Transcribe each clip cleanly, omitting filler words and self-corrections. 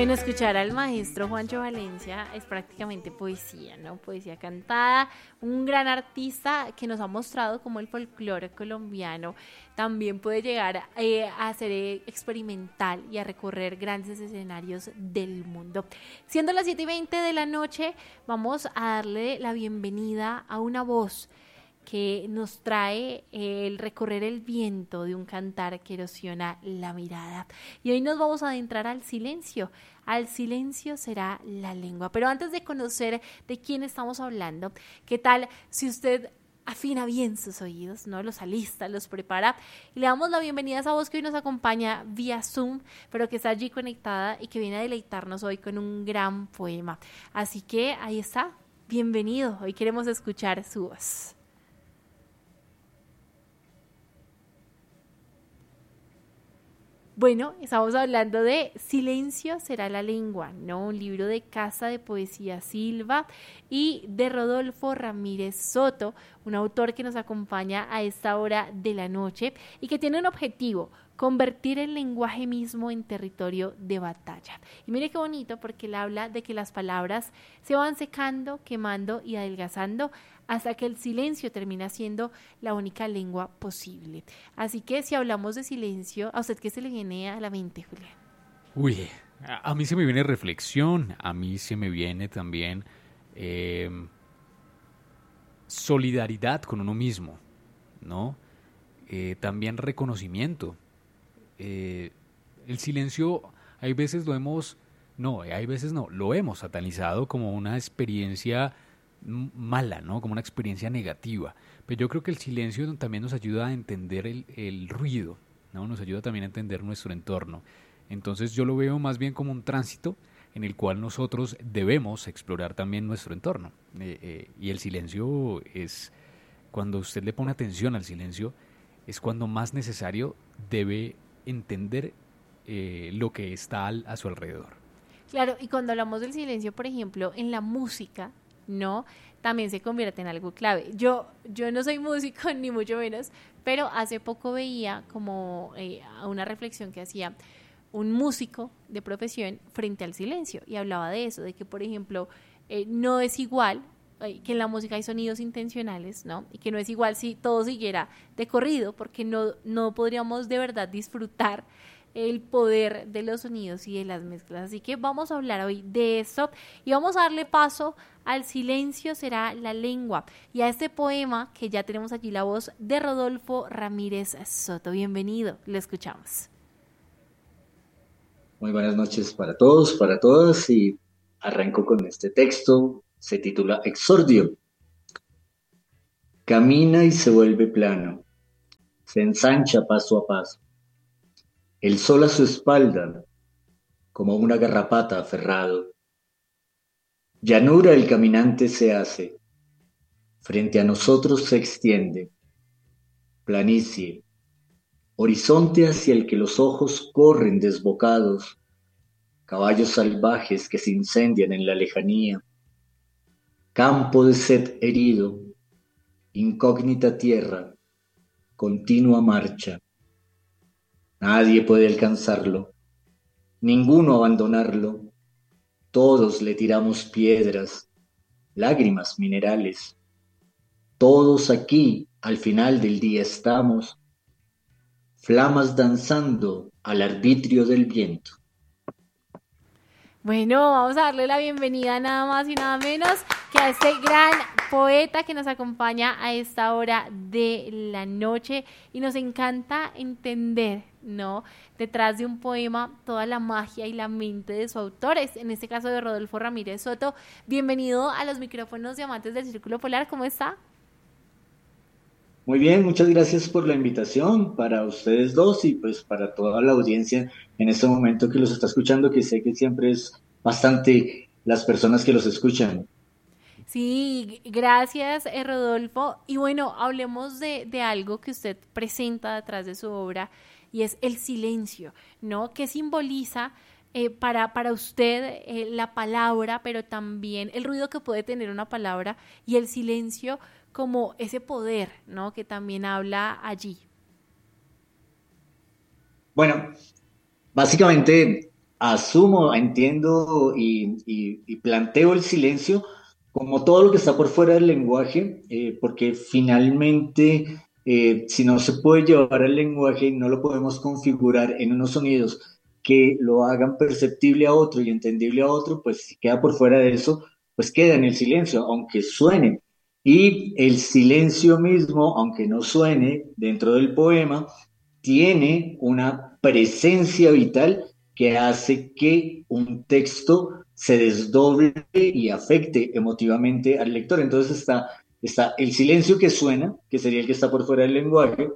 Bueno, escuchar al maestro Juancho Valencia es prácticamente poesía, ¿no? Poesía cantada, un gran artista que nos ha mostrado cómo el folclore colombiano también puede llegar a ser experimental y a recorrer grandes escenarios del mundo. Siendo las 7:20 de la noche, vamos a darle la bienvenida a una voz que nos trae el recorrer el viento de un cantar que erosiona la mirada. Y hoy nos vamos a adentrar al silencio. Al silencio será la lengua. Pero antes de conocer de quién estamos hablando, ¿qué tal si usted afina bien sus oídos, ¿no? Los alista, los prepara y le damos la bienvenida a esa voz que hoy nos acompaña vía Zoom, pero que está allí conectada y que viene a deleitarnos hoy con un gran poema. Así que ahí está, bienvenido. Hoy queremos escuchar su voz. Bueno, estamos hablando de Silencio será la lengua, ¿no? Un libro de Casa de Poesía Silva y de Rodolfo Ramírez Soto, un autor que nos acompaña a esta hora de la noche y que tiene un objetivo: convertir el lenguaje mismo en territorio de batalla. Y mire qué bonito, porque él habla de que las palabras se van secando, quemando y adelgazando hasta que el silencio termina siendo la única lengua posible. Así que si hablamos de silencio, ¿a usted qué se le viene a la mente, Julián? Uy, a mí se me viene reflexión, a mí se me viene también solidaridad con uno mismo, ¿no? También reconocimiento. El silencio, hay veces lo hemos satanizado como una experiencia mala, ¿no? Como una experiencia negativa. Pero yo creo que el silencio también nos ayuda a entender el ruido, ¿no? Nos ayuda también a entender nuestro entorno. Entonces yo lo veo más bien como un tránsito en el cual nosotros debemos explorar también nuestro entorno. Y el silencio es, cuando usted le pone atención al silencio, es cuando más necesario debe entender lo que está a su alrededor. Claro, y cuando hablamos del silencio, por ejemplo, en la música, ¿no? También se convierte en algo clave. Yo no soy músico, ni mucho menos, pero hace poco veía como una reflexión que hacía un músico de profesión frente al silencio y hablaba de eso, de que, por ejemplo, no es igual que en la música hay sonidos intencionales, ¿no? Y que no es igual si todo siguiera de corrido, porque no podríamos de verdad disfrutar el poder de los sonidos y de las mezclas. Así que vamos a hablar hoy de eso y vamos a darle paso al Silencio será la lengua y a este poema que ya tenemos allí la voz de Rodolfo Ramírez Soto. Bienvenido, lo escuchamos. Muy buenas noches para todos, para todas, y arranco con este texto. Se titula Exordio. Camina y se vuelve plano, se ensancha paso a paso. El sol a su espalda, como una garrapata aferrado. Llanura el caminante se hace, frente a nosotros se extiende. Planicie, horizonte hacia el que los ojos corren desbocados, caballos salvajes que se incendian en la lejanía. Campo de sed herido, incógnita tierra, continua marcha. Nadie puede alcanzarlo, ninguno abandonarlo. Todos le tiramos piedras, lágrimas minerales. Todos aquí al final del día estamos, flamas danzando al arbitrio del viento. Bueno, vamos a darle la bienvenida nada más y nada menos que a este gran poeta que nos acompaña a esta hora de la noche y nos encanta entender, ¿no? Detrás de un poema toda la magia y la mente de su autor, en este caso de Rodolfo Ramírez Soto. Bienvenido a los micrófonos de Amantes del Círculo Polar, ¿cómo está? Muy bien, muchas gracias por la invitación para ustedes dos y pues para toda la audiencia en este momento que los está escuchando, que sé que siempre es bastante las personas que los escuchan. Sí, gracias, Rodolfo. Y bueno, hablemos de algo que usted presenta detrás de su obra y es el silencio, ¿no? ¿Qué simboliza para usted la palabra, pero también el ruido que puede tener una palabra y el silencio como ese poder, ¿no? Que también habla allí. Bueno, básicamente asumo, entiendo y planteo el silencio como todo lo que está por fuera del lenguaje, porque finalmente, si no se puede llevar el lenguaje, no lo podemos configurar en unos sonidos que lo hagan perceptible a otro y entendible a otro, pues si queda por fuera de eso, pues queda en el silencio, aunque suene. Y el silencio mismo, aunque no suene dentro del poema, tiene una presencia vital que hace que un texto se desdoble y afecte emotivamente al lector. Entonces está el silencio que suena, que sería el que está por fuera del lenguaje,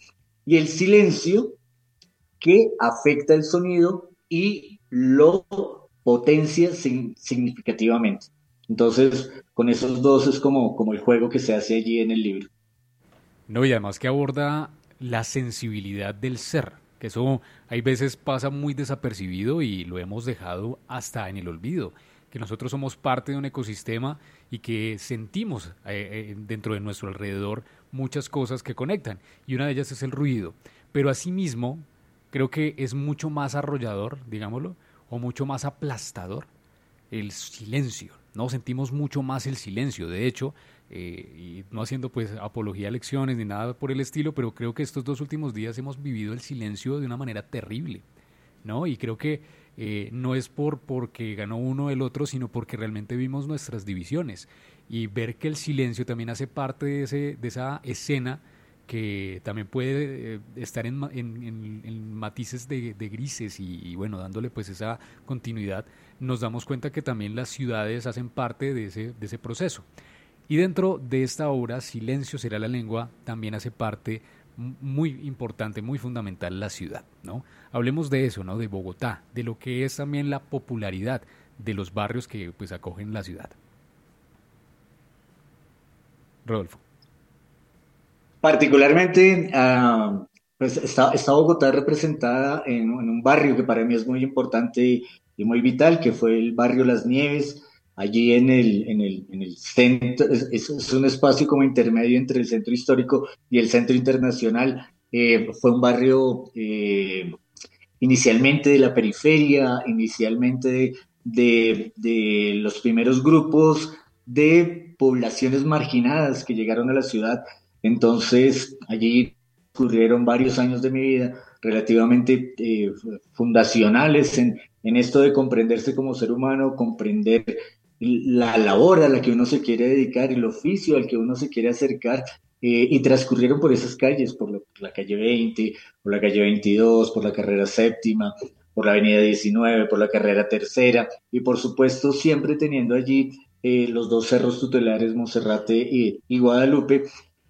y el silencio que afecta el sonido y lo potencia significativamente. Entonces, con esos dos es como el juego que se hace allí en el libro. No, y además que aborda la sensibilidad del ser, que eso hay veces pasa muy desapercibido y lo hemos dejado hasta en el olvido, que nosotros somos parte de un ecosistema y que sentimos dentro de nuestro alrededor muchas cosas que conectan, y una de ellas es el ruido, pero asimismo creo que es mucho más arrollador, digámoslo, o mucho más aplastador el silencio, ¿no? Sentimos mucho más el silencio, de hecho, y no haciendo pues apología a lecciones ni nada por el estilo, pero creo que estos 2 últimos días hemos vivido el silencio de una manera terrible, ¿no? Y creo que no es porque ganó uno el otro, sino porque realmente vimos nuestras divisiones y ver que el silencio también hace parte de esa escena que también puede estar en matices de grises y bueno, dándole pues esa continuidad, nos damos cuenta que también las ciudades hacen parte de ese proceso. Y dentro de esta obra, Silencio será la lengua, también hace parte muy importante, muy fundamental la ciudad, ¿no? Hablemos de eso, ¿no? De Bogotá, de lo que es también la popularidad de los barrios que pues acogen la ciudad. Rodolfo. Particularmente, pues está Bogotá representada en un barrio que para mí es muy importante y muy vital, que fue el barrio Las Nieves, allí en el centro, es un espacio como intermedio entre el centro histórico y el centro internacional. Fue un barrio inicialmente de la periferia, inicialmente de los primeros grupos de poblaciones marginadas que llegaron a la ciudad. Entonces, allí ocurrieron varios años de mi vida relativamente fundacionales en esto de comprenderse como ser humano, comprender la labor a la que uno se quiere dedicar, el oficio al que uno se quiere acercar, y transcurrieron por esas calles, por la calle 20, por la calle 22, por la carrera séptima, por la avenida 19, por la carrera tercera, y por supuesto siempre teniendo allí los dos cerros tutelares, Monserrate y Guadalupe,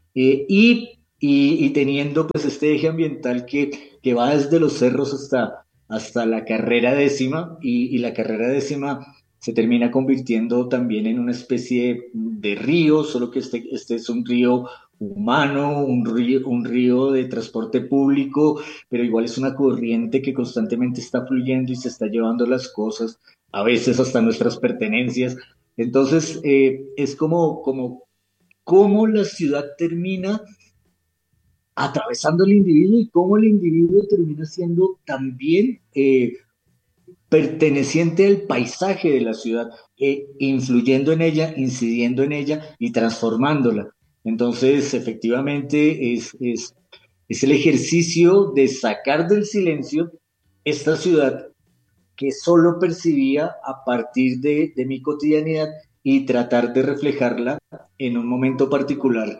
y teniendo pues este eje ambiental que va desde los cerros hasta la carrera décima, y la carrera décima se termina convirtiendo también en una especie de río, solo que este es un río humano, un río de transporte público, pero igual es una corriente que constantemente está fluyendo y se está llevando las cosas, a veces hasta nuestras pertenencias. Entonces, es como cómo la ciudad termina atravesando el individuo y cómo el individuo termina siendo también perteneciente al paisaje de la ciudad, influyendo en ella, incidiendo en ella y transformándola. Entonces, efectivamente, es el ejercicio de sacar del silencio esta ciudad que solo percibía a partir de mi cotidianidad y tratar de reflejarla en un momento particular,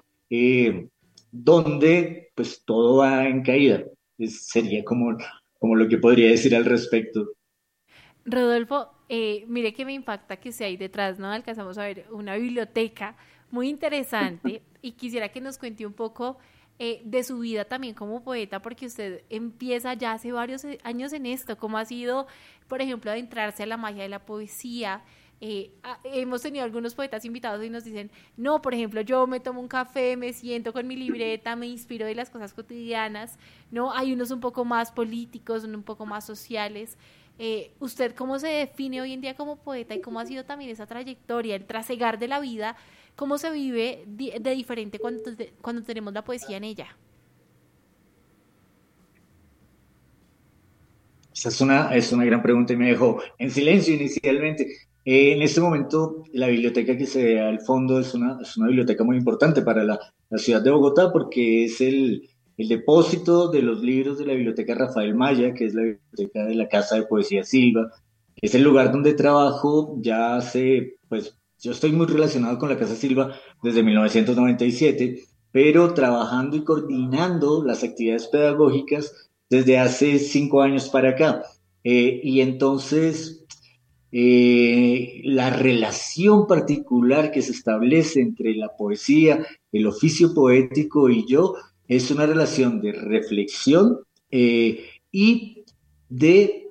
donde pues todo va en caída. Sería como lo que podría decir al respecto. Rodolfo, mire que me impacta que sea ahí detrás, ¿no? Alcanzamos a ver una biblioteca muy interesante y quisiera que nos cuente un poco de su vida también como poeta, porque usted empieza ya hace varios años en esto. ¿Cómo ha sido, por ejemplo, adentrarse a la magia de la poesía? Hemos tenido algunos poetas invitados y nos dicen, no, por ejemplo, yo me tomo un café, me siento con mi libreta, me inspiro de las cosas cotidianas, ¿no? Hay unos un poco más políticos, un poco más sociales. ¿Usted cómo se define hoy en día como poeta y cómo ha sido también esa trayectoria, el trasegar de la vida? ¿Cómo se vive de diferente cuando tenemos la poesía en ella? Esa es una gran pregunta y me dejó en silencio inicialmente. En este momento, la biblioteca que se ve al fondo es una biblioteca muy importante para la ciudad de Bogotá porque es el depósito de los libros de la Biblioteca Rafael Maya, que es la biblioteca de la Casa de Poesía Silva. Es el lugar donde trabajo ya hace, pues yo estoy muy relacionado con la Casa Silva desde 1997, pero trabajando y coordinando las actividades pedagógicas desde hace 5 años para acá. Y entonces la relación particular que se establece entre la poesía, el oficio poético y yo es una relación de reflexión y de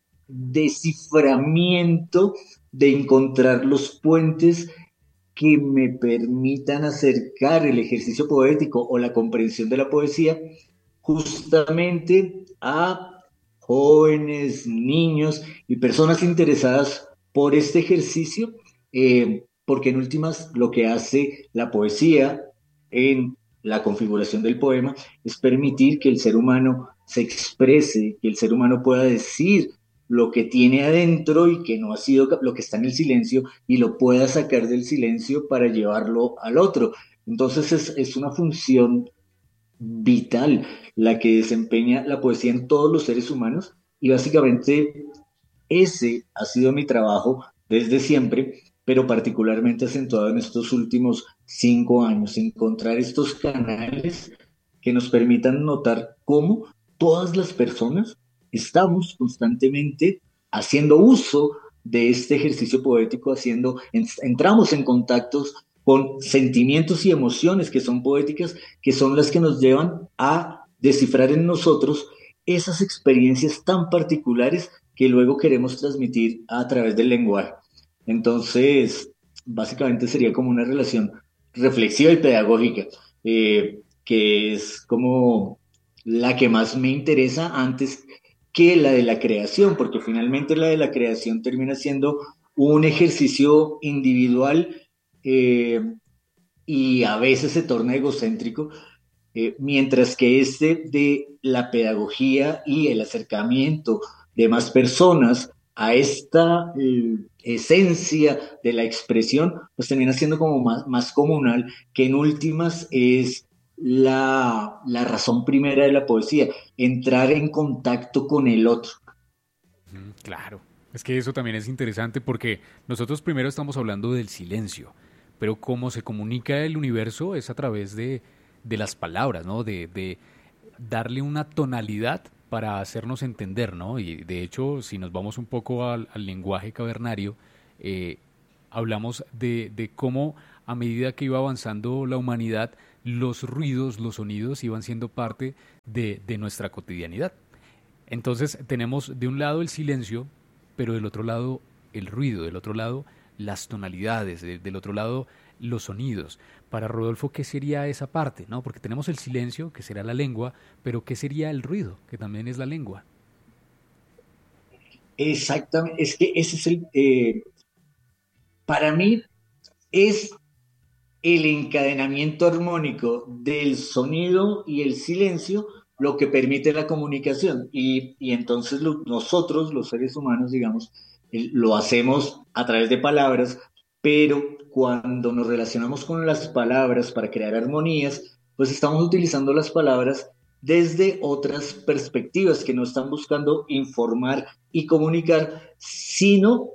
desciframiento, de encontrar los puentes que me permitan acercar el ejercicio poético o la comprensión de la poesía justamente a jóvenes, niños y personas interesadas por este ejercicio, porque en últimas lo que hace la poesía en la configuración del poema es permitir que el ser humano se exprese, que el ser humano pueda decir lo que tiene adentro y que no ha sido lo que está en el silencio y lo pueda sacar del silencio para llevarlo al otro. Entonces es una función vital la que desempeña la poesía en todos los seres humanos y básicamente ese ha sido mi trabajo desde siempre, pero particularmente acentuado en estos últimos 5 años, encontrar estos canales que nos permitan notar cómo todas las personas estamos constantemente haciendo uso de este ejercicio poético, entramos en contactos con sentimientos y emociones que son poéticas, que son las que nos llevan a descifrar en nosotros esas experiencias tan particulares que luego queremos transmitir a través del lenguaje. Entonces, básicamente sería como una relación reflexiva y pedagógica, que es como la que más me interesa antes que la de la creación, porque finalmente la de la creación termina siendo un ejercicio individual eh, y a veces se torna egocéntrico, mientras que este de la pedagogía y el acercamiento de más personas a esta esencia de la expresión, pues termina siendo como más comunal, que en últimas es la razón primera de la poesía, entrar en contacto con el otro. Claro, es que eso también es interesante porque nosotros primero estamos hablando del silencio, pero cómo se comunica el universo es a través de las palabras, ¿no? De darle una tonalidad para hacernos entender, ¿no? Y de hecho, si nos vamos un poco al lenguaje cavernario, eh, hablamos de cómo a medida que iba avanzando la humanidad, los ruidos, los sonidos iban siendo parte de nuestra cotidianidad. Entonces tenemos de un lado el silencio, pero del otro lado el ruido, del otro lado las tonalidades, del otro lado los sonidos. Para Rodolfo, ¿qué sería esa parte? ¿No? Porque tenemos el silencio, que será la lengua, pero ¿qué sería el ruido, que también es la lengua? Exactamente, es que ese es para mí es el encadenamiento armónico del sonido y el silencio lo que permite la comunicación. Y entonces nosotros, los seres humanos, digamos, lo hacemos a través de palabras, pero cuando nos relacionamos con las palabras para crear armonías, pues estamos utilizando las palabras desde otras perspectivas que no están buscando informar y comunicar, sino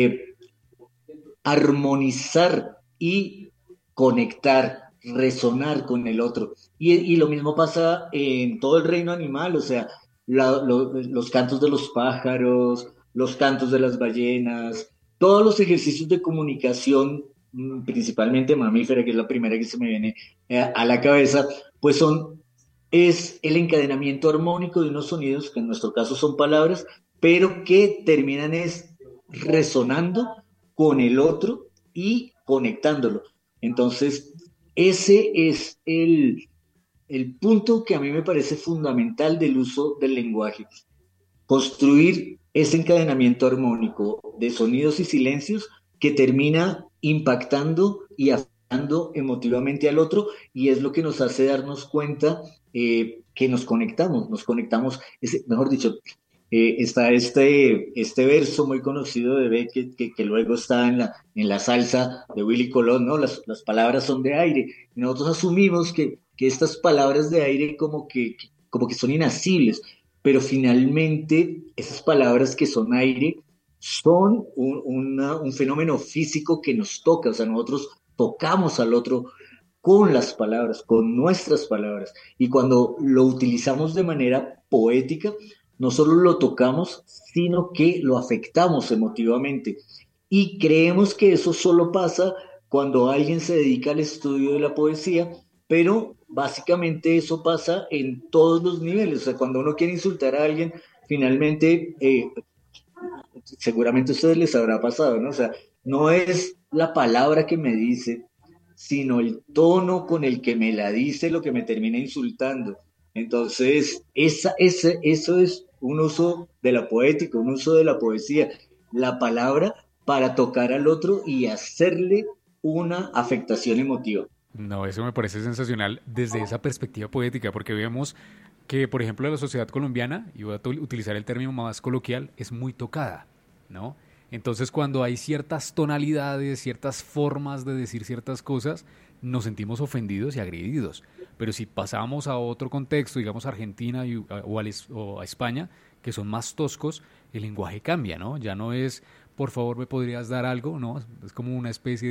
armonizar y conectar, resonar con el otro. Y lo mismo pasa en todo el reino animal, o sea, los cantos de los pájaros, los cantos de las ballenas, todos los ejercicios de comunicación, principalmente mamífera, que es la primera que se me viene a la cabeza, pues es el encadenamiento armónico de unos sonidos, que en nuestro caso son palabras, pero que terminan es resonando con el otro y conectándolo. Entonces, ese es el punto que a mí me parece fundamental del uso del lenguaje. Construir ese encadenamiento armónico de sonidos y silencios que termina impactando y afectando emotivamente al otro y es lo que nos hace darnos cuenta que nos conectamos, mejor dicho, está este verso muy conocido de Beckett que luego está en la salsa de Willy Colón, ¿no? Las palabras son de aire. Y nosotros asumimos que estas palabras de aire como que son inasibles, pero finalmente esas palabras que son aire son un fenómeno físico que nos toca, o sea, nosotros tocamos al otro con las palabras, con nuestras palabras. Y cuando lo utilizamos de manera poética, no solo lo tocamos, sino que lo afectamos emotivamente. Y creemos que eso solo pasa cuando alguien se dedica al estudio de la poesía, pero básicamente eso pasa en todos los niveles. O sea, cuando uno quiere insultar a alguien, finalmente, seguramente a ustedes les habrá pasado, ¿no? O sea, no es la palabra que me dice, sino el tono con el que me la dice lo que me termina insultando. Entonces, eso es un uso de la poética, un uso de la poesía, la palabra para tocar al otro y hacerle una afectación emotiva. No, eso me parece sensacional desde esa perspectiva poética, porque vemos que, por ejemplo, la sociedad colombiana, y voy a utilizar el término más coloquial, es muy tocada, ¿no? Entonces, cuando hay ciertas tonalidades, ciertas formas de decir ciertas cosas, nos sentimos ofendidos y agredidos. Pero si pasamos a otro contexto, digamos a Argentina o a España, que son más toscos, el lenguaje cambia, ¿no? Ya no es, por favor, me podrías dar algo, ¿no? Es como una especie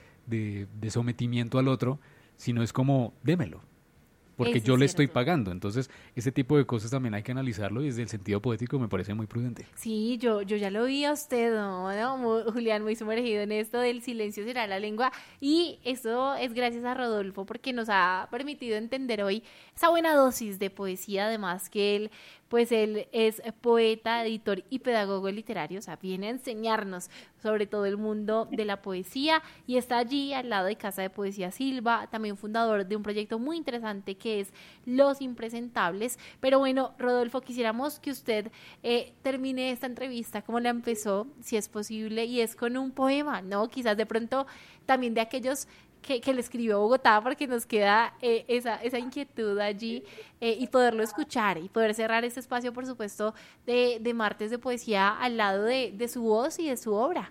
de sometimiento al otro, sino es como, démelo, porque Eso es yo le estoy cierto. pagando. Entonces, ese tipo de cosas también hay que analizarlo y desde el sentido poético me parece muy prudente. Sí, yo ya lo vi a usted, ¿no? Julián, muy sumergido en esto del silencio será la lengua. Y eso es gracias a Rodolfo porque nos ha permitido entender hoy esa buena dosis de poesía, además que él, pues él es poeta, editor y pedagogo literario, o sea, viene a enseñarnos sobre todo el mundo de la poesía y está allí al lado de Casa de Poesía Silva, también fundador de un proyecto muy interesante que es Los Impresentables. Pero bueno, Rodolfo, quisiéramos que usted termine esta entrevista como la empezó, si es posible, y es con un poema, ¿no? Quizás de pronto también de aquellos que le escribió Bogotá, porque nos queda esa inquietud allí y poderlo escuchar y poder cerrar este espacio, por supuesto, de martes de poesía al lado de su voz y de su obra.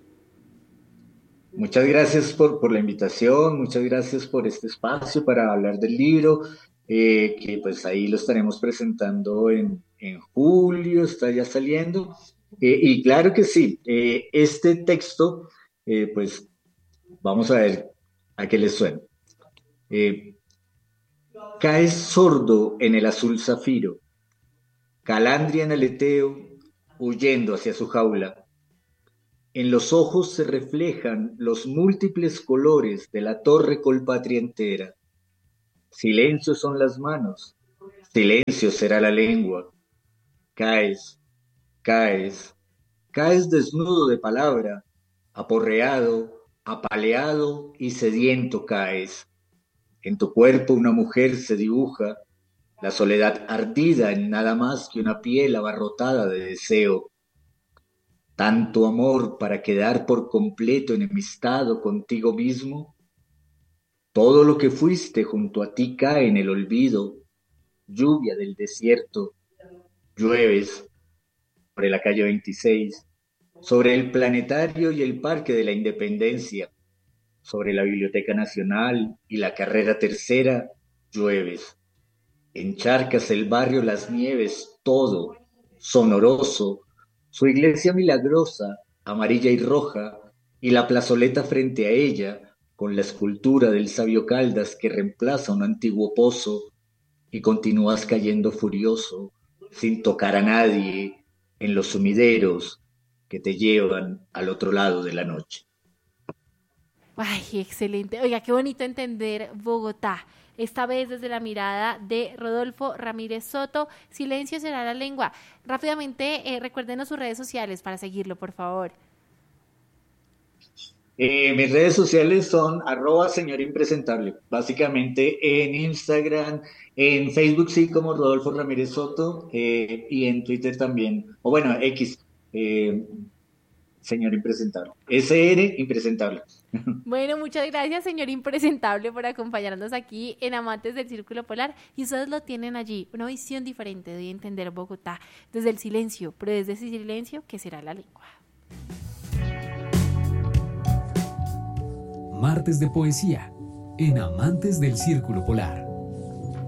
Muchas gracias por la invitación, muchas gracias por este espacio para hablar del libro, que pues ahí lo estaremos presentando en julio, está ya saliendo. Y claro que sí, este texto, pues vamos a ver a qué les suena. Eh, Caes sordo en el azul zafiro, calandria en aleteo, huyendo hacia su jaula. En los ojos se reflejan los múltiples colores de la torre colpatria entera. Silencio son las manos, silencio será la lengua. Caes, caes, caes desnudo de palabra, aporreado, apaleado y sediento caes. En tu cuerpo una mujer se dibuja, la soledad ardida en nada más que una piel abarrotada de deseo. Tanto amor para quedar por completo enemistado contigo mismo. Todo lo que fuiste junto a ti cae en el olvido, lluvia del desierto, llueves sobre la calle 26, sobre el planetario y el Parque de la Independencia, sobre la Biblioteca Nacional y la Carrera Tercera, llueves. Encharcas el barrio Las Nieves, todo, sonoroso, su iglesia milagrosa, amarilla y roja, y la plazoleta frente a ella, con la escultura del sabio Caldas que reemplaza un antiguo pozo, y continúas cayendo furioso, sin tocar a nadie, en los sumideros que te llevan al otro lado de la noche. Ay, excelente. Oiga, qué bonito entender Bogotá. Esta vez desde la mirada de Rodolfo Ramírez Soto. Silencio será la lengua. Rápidamente, recuérdenos sus redes sociales para seguirlo, por favor. Mis redes sociales son arroba señor impresentable, básicamente en Instagram, en Facebook sí como Rodolfo Ramírez Soto y en Twitter también, o bueno, X, eh, señor impresentable. SR impresentable. Bueno, muchas gracias, señor impresentable, por acompañarnos aquí en Amantes del Círculo Polar. Y ustedes lo tienen allí, una visión diferente de entender Bogotá desde el silencio, pero desde ese silencio que será la lengua. Martes de Poesía en Amantes del Círculo Polar.